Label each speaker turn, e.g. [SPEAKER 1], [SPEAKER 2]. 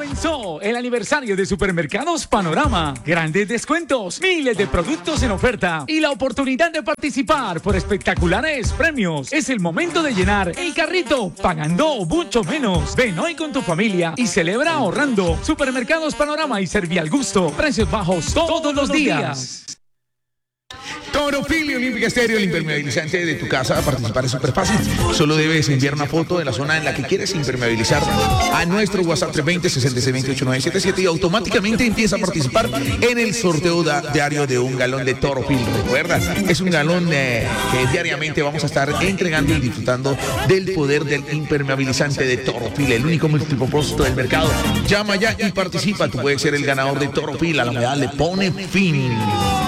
[SPEAKER 1] Comenzó el aniversario de Supermercados Panorama. Grandes descuentos, miles de productos en oferta y la oportunidad de participar por espectaculares premios. Es el momento de llenar el carrito pagando mucho menos. Ven hoy con tu familia y celebra ahorrando. Supermercados Panorama y Servial Gusto. Precios bajos todos los días.
[SPEAKER 2] Toropil y Olímpica Estéreo, el impermeabilizante de tu casa. Participar es súper fácil. Solo debes enviar una foto de la zona en la que quieres impermeabilizar a nuestro WhatsApp 320-6628-977 y automáticamente empieza a participar en el sorteo diario de un galón de Toropil. Recuerda, es un galón que diariamente vamos a estar entregando y disfrutando del poder del impermeabilizante de Toropil, el único multipropósito del mercado. Llama ya y participa. Tú puedes ser el ganador de Toropil. A la humedad le pone fin.